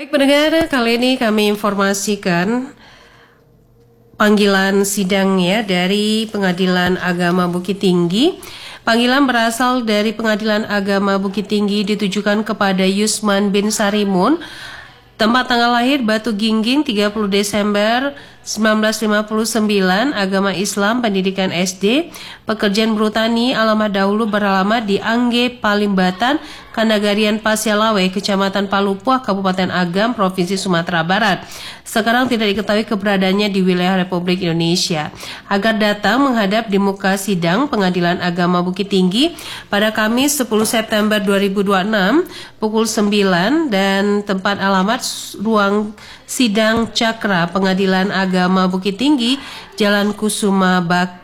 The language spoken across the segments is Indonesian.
Baik pendengar, kali ini kami informasikan panggilan sidang dari Pengadilan Agama Bukit Tinggi. Panggilan berasal dari Pengadilan Agama Bukit Tinggi ditujukan kepada Yusman bin Sarimun, tempat tanggal lahir Batu Gingging 30 Desember 1959, agama Islam, pendidikan SD, pekerjaan bertani, alamat dahulu beralamat di Angge, Palimbatan, Kanagarian Pasialawe, Kecamatan Palupuah, Kabupaten Agam, Provinsi Sumatera Barat. Sekarang tidak diketahui keberadaannya di wilayah Republik Indonesia. Agar datang menghadap di muka sidang Pengadilan Agama Bukit Tinggi pada Kamis 10 September 2026 pukul 9 dan tempat alamat ruang sidang Cakra Pengadilan Agama Bukit Tinggi, Jalan Kusuma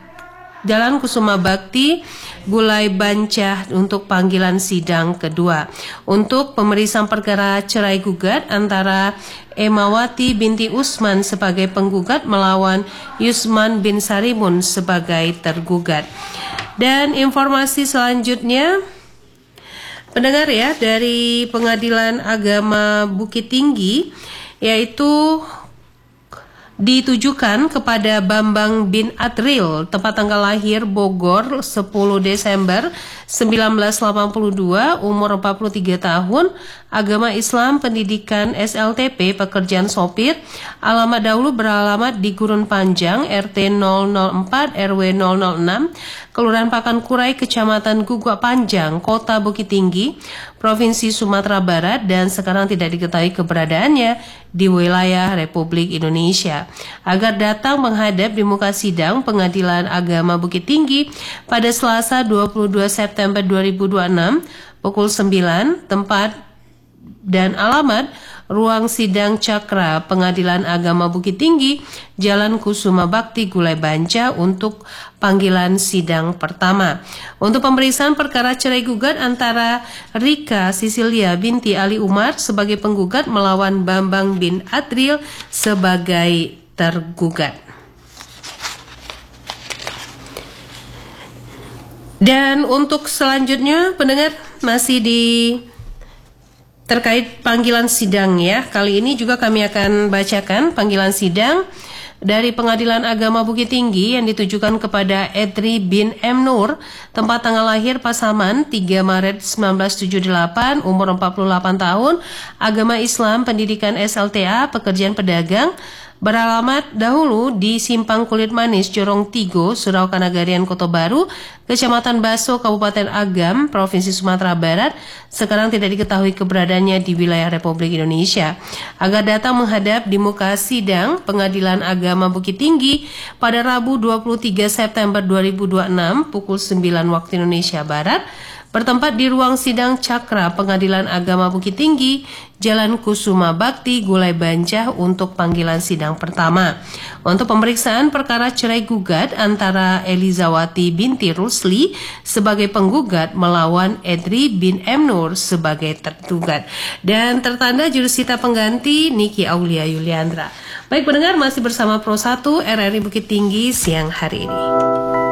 Bakti, Gulai Bancah untuk panggilan sidang kedua. Untuk pemeriksaan perkara cerai gugat antara Emawati binti Usman sebagai penggugat melawan Yusman bin Sarimun sebagai tergugat. Dan informasi selanjutnya, pendengar dari Pengadilan Agama Bukit Tinggi, yaitu ditujukan kepada Bambang bin Adril, tempat tanggal lahir Bogor 10 Desember 1982, umur 43 tahun, agama Islam, pendidikan SLTP, pekerjaan sopir, alamat dahulu beralamat di Gurun Panjang, RT 004 RW 006, Kelurahan Pakankurai, Kecamatan Guguk Panjang, Kota Bukit Tinggi, Provinsi Sumatera Barat, dan sekarang tidak diketahui keberadaannya di wilayah Republik Indonesia. Agar datang menghadap di muka sidang Pengadilan Agama Bukit Tinggi pada Selasa 22 September 2026 pukul 9, tempat dan alamat ruang sidang Cakra Pengadilan Agama Bukit Tinggi, Jalan Kusuma Bakti, Gulai Banca untuk panggilan sidang pertama. Untuk pemeriksaan perkara cerai gugat antara Rika Sisilia binti Ali Umar sebagai penggugat melawan Bambang bin Adril sebagai tergugat. Dan untuk selanjutnya, pendengar, masih terkait panggilan sidang kali ini juga kami akan bacakan panggilan sidang dari Pengadilan Agama Bukit Tinggi yang ditujukan kepada Edri bin M. Nur, tempat tanggal lahir Pasaman 3 Maret 1978, umur 48 tahun, agama Islam, pendidikan SLTA, pekerjaan pedagang, beralamat dahulu di Simpang Kulit Manis, Jorong Tigo, Surau Kanagarian, Kota Baru, Kecamatan Baso, Kabupaten Agam, Provinsi Sumatera Barat. Sekarang tidak diketahui keberadaannya di wilayah Republik Indonesia. Agar datang menghadap di muka sidang Pengadilan Agama Bukit Tinggi pada Rabu 23 September 2026 pukul 9 waktu Indonesia Barat, bertempat di ruang sidang Cakra Pengadilan Agama Bukit Tinggi, Jalan Kusuma Bakti, Gulai Bancah untuk panggilan sidang pertama. Untuk pemeriksaan perkara cerai gugat antara Elizawati binti Rusli sebagai penggugat melawan Edri bin M. Nur sebagai tergugat. Dan tertanda jurusita pengganti Niki Aulia Yuliandra. Baik pendengar, masih bersama Pro 1 RRI Bukit Tinggi siang hari ini.